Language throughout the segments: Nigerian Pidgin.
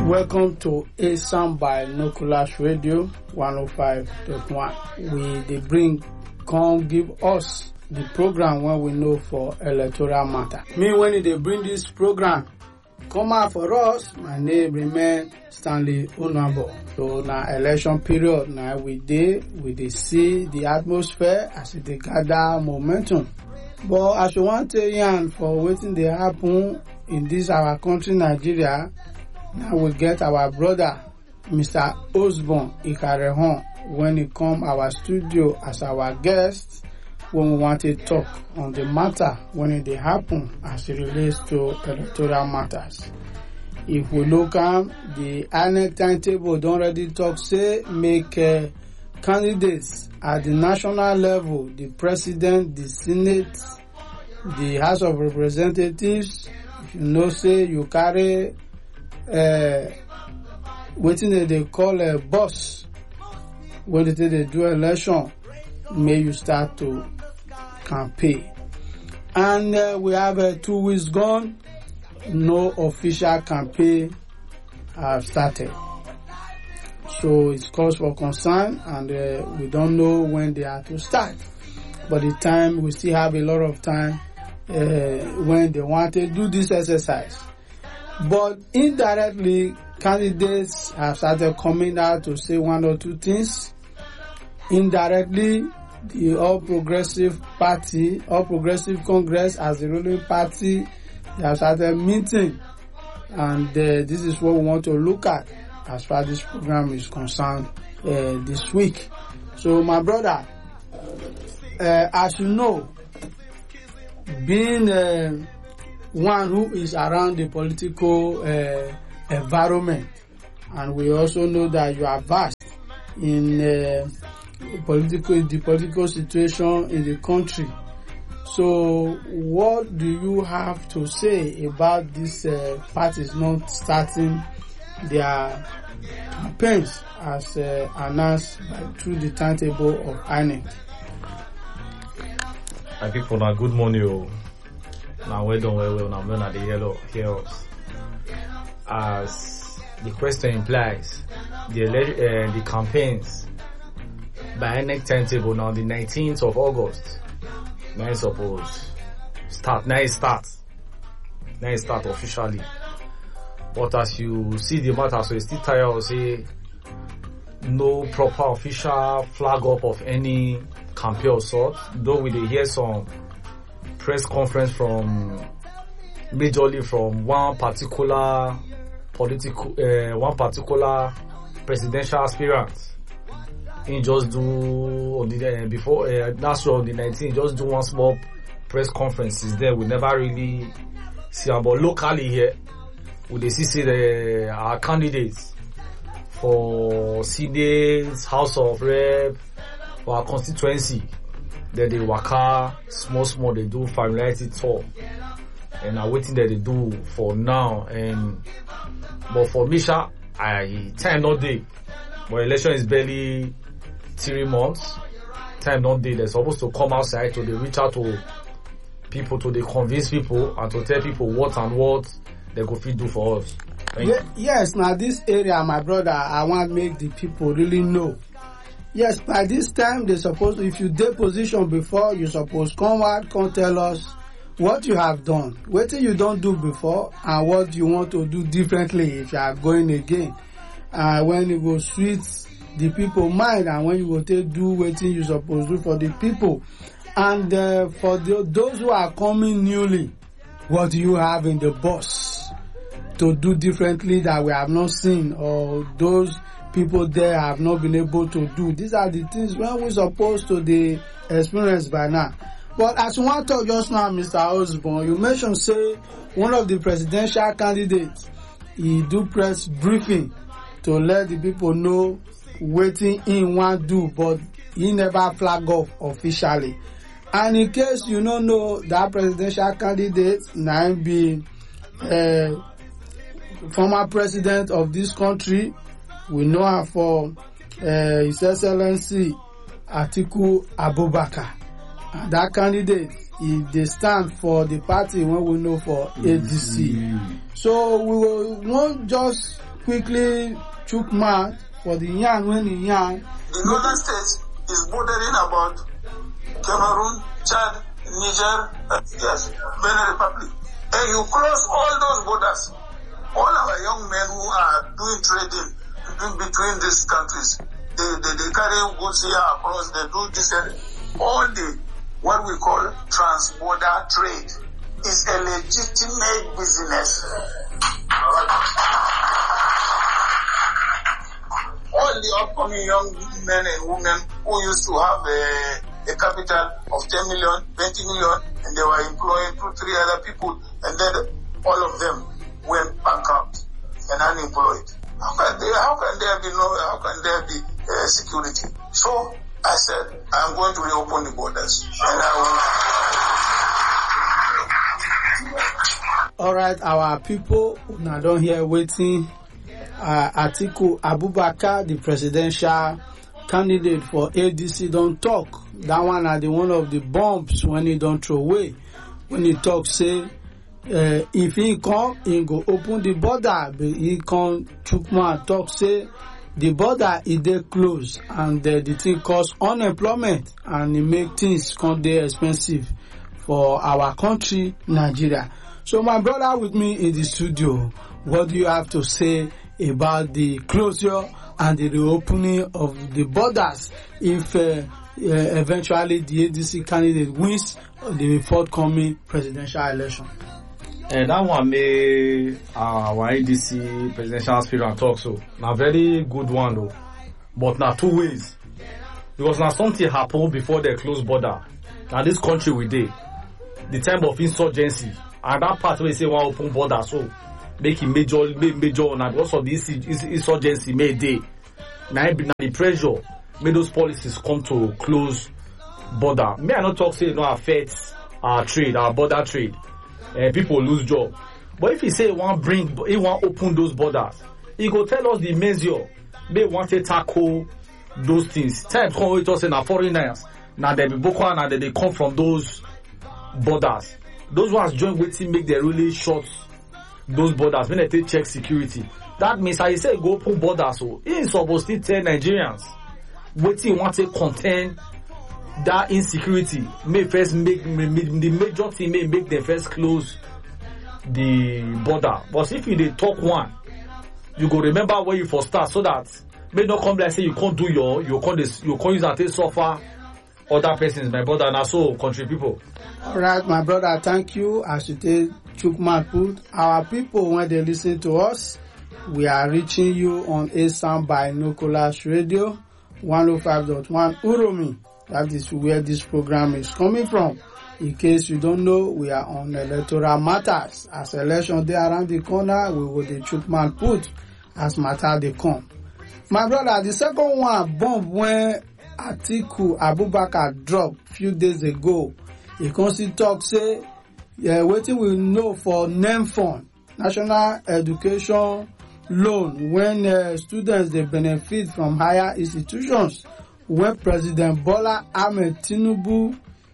Welcome to ASAM Binoculars Radio 105.1. They come give us the program when we know for electoral matter. Me, when they bring this program, come out for us, my name remain Stanley Unabo. So now election period, now we see the atmosphere as they gather momentum. But as you want to yarn for waiting they happen in this our country, Nigeria, now we get our brother, Mr. Osborn Ikarehon, when he come our studio as our guest, when we want to talk on the matter when it happen as it relates to electoral matters. If we look at the INEC timetable, don't already talk, say, make candidates at the national level, the president, the Senate, the House of Representatives. If you know, say, you carry waiting they call a bus when they do election, may you start to campaign. And we have 2 weeks gone, no official campaign have started. So it's cause for concern, and we don't know when they are to start. But the time, we still have a lot of time when they want to do this exercise. But indirectly, candidates have started coming out to say 1 or 2 things. Indirectly, the All Progressive Party, All Progressive Congress as the ruling party, they have started meeting. And this is what we want to look at as far as this program is concerned this week. So my brother, as you know, being one who is around the political environment, and we also know that you are vast in the political situation in the country. So what do you have to say about these parties not starting their campaigns as announced through the timetable of INEC? My people, now good morning. Now well done, well. Now when they hear us. As the question implies, the campaigns by INEC timetable now the 19th of August. Now suppose start. Now it starts officially. But as you see the matter, so it's still tired of say no proper official flag up of any campaign of sort. Though we hear some press conference from majorly from one particular presidential aspirant. He just do on the before last year on the 19th, just do one small press conferences there. We never really see them, but locally here, we see our candidates for Senate, House of Rep, for our constituency. Then they waka small, they do familiarity tour, and I'm waiting that they do for now. But for Misha, time not day. But election is barely 3 months. Time not day. They're supposed to come outside to reach out to people, to convince people, and to tell people what they go fit do for us. Yes, now this area, my brother, I want to make the people really know. Yes, by this time they suppose, if you take position before, you suppose come out, come tell us what you have done, what you don't do before, and what you want to do differently if you are going again. When you go sweet the people mind, and when you go to do what you suppose do for the people. And for those who are coming newly, what do you have in the box to do differently that we have not seen, or those people there have not been able to do? These are the things when we're supposed to the experience by now. But as you want to talk just now, Mr. Osborn, you mentioned say one of the presidential candidates, he do press briefing to let the people know what he want do, but he never flag off officially. And in case you don't know, that presidential candidate now be former president of this country. We know her for His Excellency Atiku Abubakar. And that candidate, they stand for the party when we know for ADC. So we will not just quickly chook mouth for the yarn when the yarn. The northern states is bordering about Cameroon, Chad, Niger, yes, Benin Republic. And you close all those borders. All our young men who are doing trading in between these countries, they carry goods here across, they do this, and all the, what we call trans-border trade is a legitimate business. All the upcoming young men and women who used to have a capital of 10 million, 20 million, and they were employing 2-3 other people, and then all of them went bankrupt and unemployed. How can there be security? So I said, I'm going to reopen the borders, and I will. All right, our people now don't hear waiting. Atiku Abubakar, the presidential candidate for ADC, don't talk. That one are the one of the bombs when he don't throw away. When he talk, say, if he come, he go open the border. But he come, Chukma talk, say, the border is there closed, and the thing cause unemployment, and it make things come there expensive for our country, Nigeria. So my brother with me in the studio, what do you have to say about the closure and the reopening of the borders if eventually the ADC candidate wins the forthcoming presidential election? And that one made our ADC presidential aspirant talk so. Now very good one though. But now two ways. Because now something happened before the closed border. Now this country we did. The time of insurgency. And that part where they say one open border so make it major and because of this insurgency made day. Now the pressure made those policies come to close border. May I not talk say no affects our trade, our border trade. People lose job. But if he say he want open those borders, he go tell us the measure they want to tackle those things. Times come with us in our foreigners. Now they be Boko Haram, now they come from those borders. Those ones join waiting make them really short those borders when they take check security. That means I say go open borders so he is supposed to tell Nigerians waiting want to contain that insecurity. May first make the major thing may make them first close the border. But if you dey talk one, you go remember where you first start so that may not come like say you can't do you can't use and take suffer other persons, my brother, and also country people. All right, my brother, thank you. As you take Chukman put, our people, when they listen to us, we are reaching you on ASAM Binoculars Radio, 105.1 Uromi. That is where this program is coming from. In case you don't know, we are on electoral matters. As election day around the corner, we will the Chukman put as matter they come. My brother, the second one, bomb when Atiku Abubakar dropped few days ago. He constantly talk say, waiting we know for NEM fund, National Education Loan, when students they benefit from higher institutions. When President Bola Ahmed Tinubu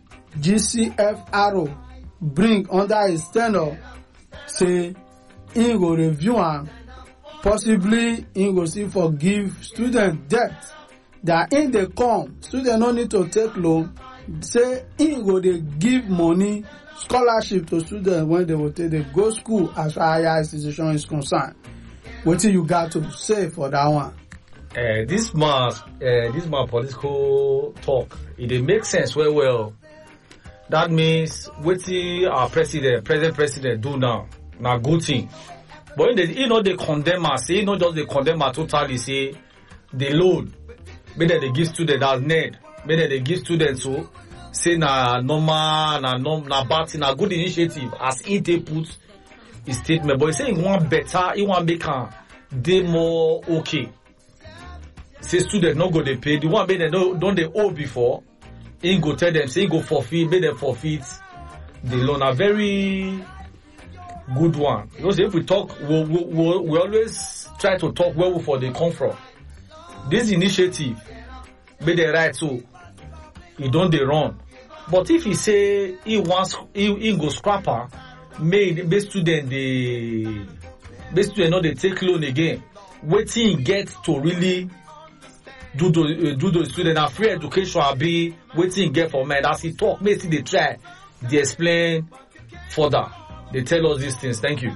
GCFRO bring under his tenure, say he go review and possibly he go still forgive student debt. That in the come, students no need to take loan. Say he go dey give money, scholarship to students when they will take the go school as far as higher institution is concerned. What do you got to say for that one? This man political talk, it dey make sense well. That means what our present president do now good thing. But he not they condemn us, say not just they condemn us totally, say the loan, maybe they give students as need, maybe they give students so say na normal, na bad thing, na good initiative as he put his statement. But he say he want better, he want make they more okay. Say students not go they pay. The one they don't they owe before. He go tell them say he go forfeit, make them forfeit the loan. A very good one. Because if we talk, we always try to talk where for they come from. This initiative, make the right so he don't they run. But if he say he wants he go scrapper, make student not they take loan again. waiting get to really do the student and free education be waiting get for men. As he talk, maybe they try, they explain further. They tell us these things. Thank you.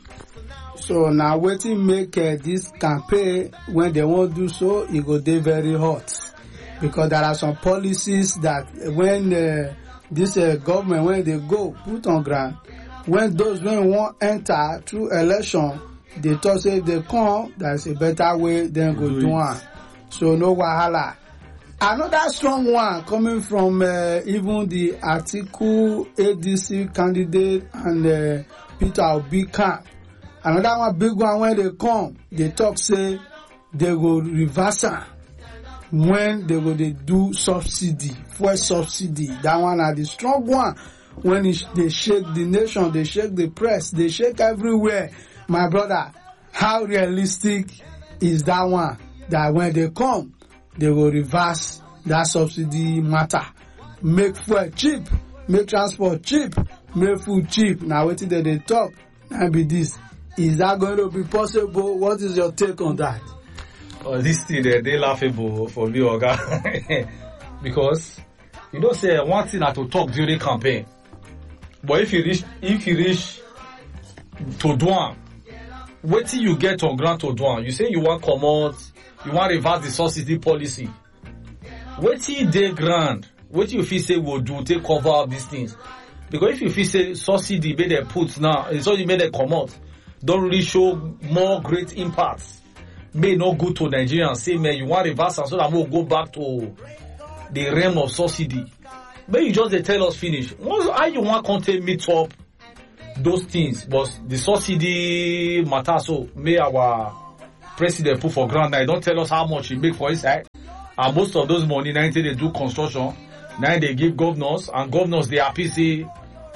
So now waiting make this campaign when they won't do so, it go dey very hot. Because there are some policies that when this government, when they go put on ground, when those when won't enter through election, they talk say they come, there's a better way than go do one. So no wahala. Another strong one coming from even the Atiku ADC candidate and Peter Obi camp. Another one big one when they come, they talk say they go reverse when they go they do subsidy, fuel subsidy. That one are the strong one. When they shake the nation, they shake the press, they shake everywhere. My brother, how realistic is that one? That when they come, they will reverse that subsidy matter. Make fuel cheap, make transport cheap, make food cheap. Now waiting that they talk, and be this. Is that going to be possible? What is your take on that? This thing they laughable for me, Oga. Because you don't say one thing that to talk during campaign. But if you reach to Douan, wait till you get on ground to Douan. You say you want come out, you want reverse the subsidy policy. Wait till they grant. Wait till you feel say we'll do take cover up these things. Because if you feel say subsidy made they put now, it's only made they come out, don't really show more great impacts. May not go to Nigerians say, man, you want reverse so that we'll go back to the realm of subsidy. But you just they tell us finish. How you want content meet up those things, but the subsidy matter. So may our president put for ground now. Don't tell us how much he make for his side. And most of those money now they do construction. Now they give governors, and governors they happy say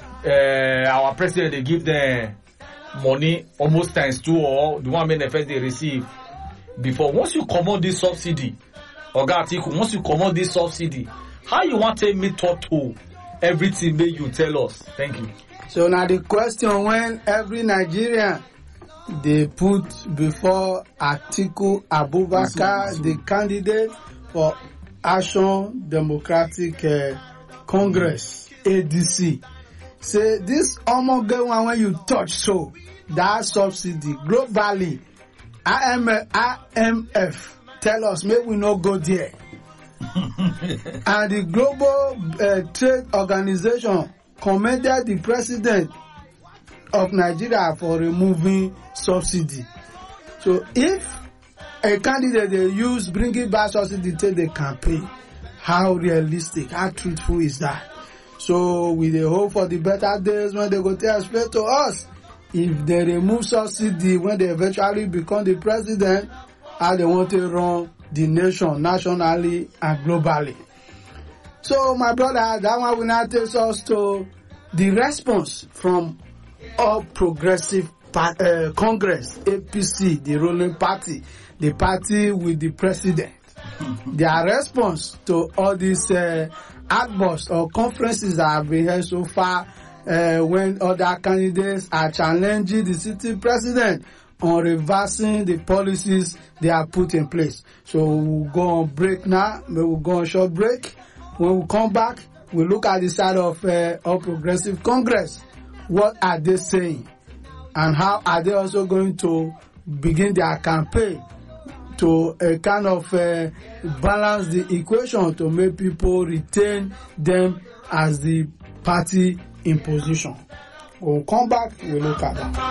our president they give them money almost times 2 or the one manifest they receive before. Once you come out this subsidy, Oga Atiku, once you come out this subsidy, how you want to meet up to everything that you tell us? Thank you. So now the question, when every Nigerian they put before Atiku Abubakar, the candidate for Action Democratic Congress, ADC, say this almost one when you touch so that subsidy globally, IMF tell us maybe we not go there. And the Global Trade Organization commended the president of Nigeria for removing subsidy. So if a candidate they use bringing back subsidy to the campaign, how realistic, how truthful is that? So we dey hope for the better days when they go to explain to us if they remove subsidy when they eventually become the president, how they want to run the nation nationally and globally. So my brother, that one will now take us to the response from All Progressive Congress, APC, the ruling party, the party with the president. Their response to all these outbursts or conferences that have been held so far when other candidates are challenging the sitting president on reversing the policies they have put in place. So we'll go on break now. We'll go on short break. When we come back, we'll look at the side of All Progressive Congress. What are they saying? And how are they also going to begin their campaign to kind of balance the equation to make people retain them as the party in position? We'll come back, we'll look at that.